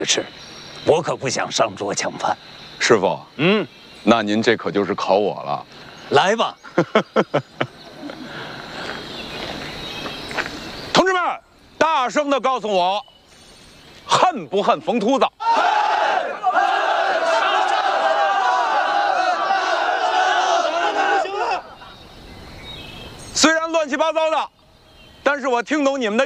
吃，我可不想上桌抢饭。 师傅，那您这可就是考我了。 来吧， 同志们，大声的告诉我，恨不恨冯秃子？虽然乱七八糟的，但是我听懂你们的。